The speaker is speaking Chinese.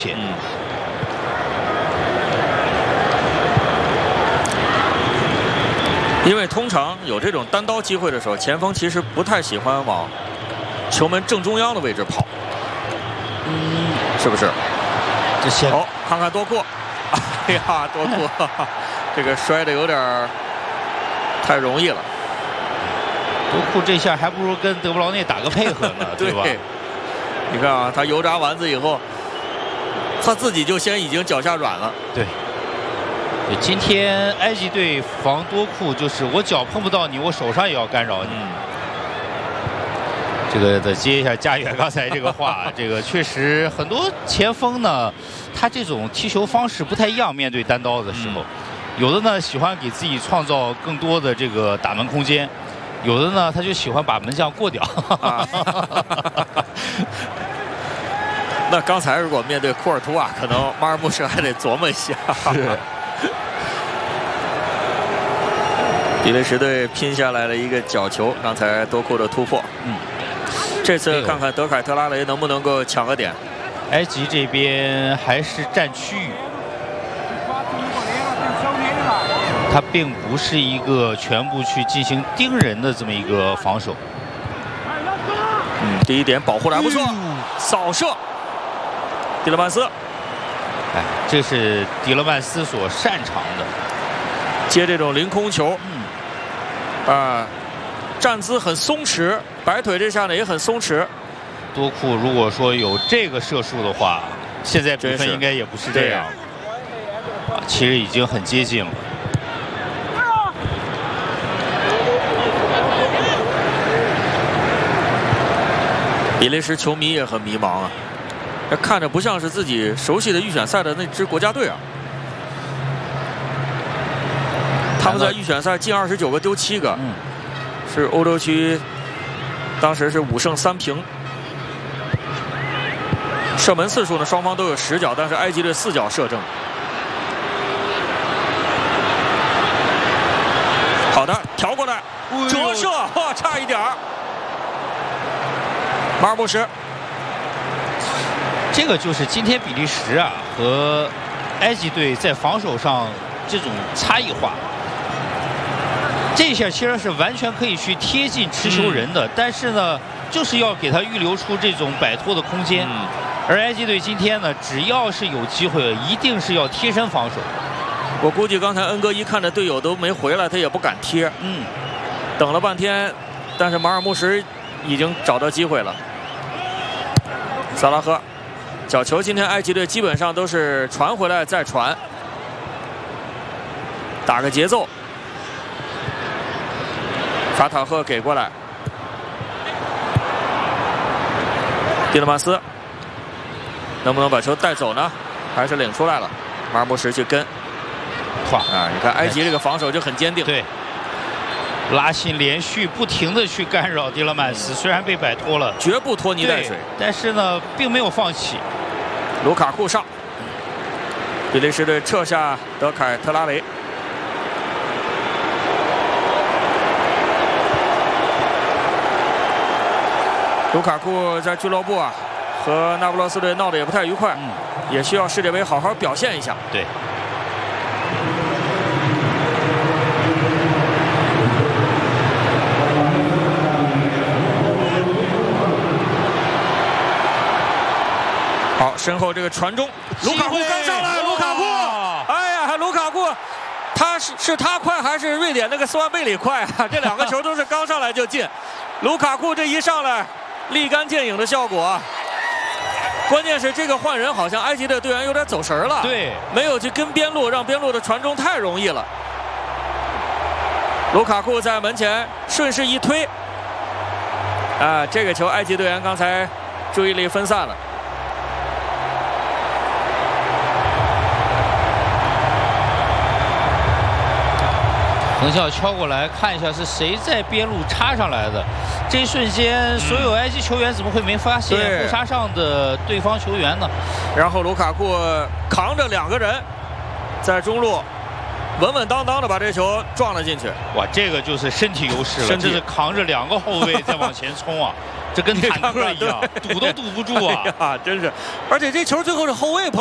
因为通常有这种单刀机会的时候，前锋其实不太喜欢往球门正中央的位置跑，是不是？ 这些哦，看看多库，哎呀，多库，这个摔的有点太容易了。 多库这下还不如跟德布劳内打个配合呢，对吧？ 你看啊，他油炸丸子以后，他自己就先已经脚下软了。 对。今天埃及队防多库，就是我脚碰不到你，我手上也要干扰你。这个再接一下佳远刚才这个话，这个确实很多前锋呢，他这种踢球方式不太一样。面对单刀的时候，有的呢喜欢给自己创造更多的这个打门空间，有的呢他就喜欢把门将过掉。 那刚才如果面对库尔图瓦，可能马尔穆什还得琢磨一下。 是。 比利时队拼下来了一个角球，刚才多库的突破。这次看看德凯特拉雷能不能够抢个点。 埃及这边还是占区域，他并不是一个全部去进行盯人的这么一个防守。 第一点保护的还不错，扫射，迪勒曼斯。 哎，这是迪勒曼斯所擅长的， 接这种凌空球。站姿很松弛，摆腿这下呢也很松弛。 多库如果说有这个射术的话，现在比分应该也不是这样。其实已经很接近了。 比利时球迷也很迷茫啊，这看着不像是自己熟悉的预选赛的那支国家队啊。他们在预选赛进29个丢7个，是欧洲区当时是5胜3平。射门次数呢，双方都有10脚，但是埃及队4脚射正。好的，调过来，折射，哇，差一点儿。马尔穆什， 这个就是今天比利时啊和埃及队在防守上这种差异化。这一下其实是完全可以去贴近持球人的，但是呢，就是要给他预留出这种摆脱的空间。而埃及队今天呢，只要是有机会，一定是要贴身防守。 我估计刚才恩格一看着队友都没回来，他也不敢贴。等了半天，但是马尔穆什已经找到机会了。萨拉赫，角球今天埃及队基本上都是传回来再传，打个节奏。法塔赫给过来，蒂勒曼斯能不能把球带走呢？还是领出来了？马尔穆什去跟。你看埃及这个防守就很坚定。 对，拉辛连续不停的去干扰迪勒曼斯，虽然被摆脱了， 绝不拖泥带水， 但是呢，并没有放弃。 卢卡库上，比利时队撤下德凯特拉雷。卢卡库在俱乐部啊，和那不勒斯队闹得也不太愉快，也需要世界杯好好表现一下。 对。 好，身后这个传中，卢卡库刚上来，卢卡库，哎呀，卢卡库，他是他快还是瑞典那个斯万贝里快啊？这两个球都是刚上来就进，卢卡库这一上来。立竿见影的效果，关键是这个换人好像埃及的队员有点走神了， 对， 没有去跟边路，让边路的传中太容易了。卢卡库在门前顺势一推，这个球埃及队员刚才注意力分散了。 横向敲过来，看一下是谁在边路插上来的。这一瞬间，所有埃及球员怎么会没发现后插上的对方球员呢？ 然后卢卡库扛着2个人，在中路稳稳当当的把这球撞了进去。 哇，这个就是身体优势了，这是扛着2个后卫在往前冲啊！ 这跟坦克一样，堵都堵不住啊！ 哎呀，真是，而且这球最后是后卫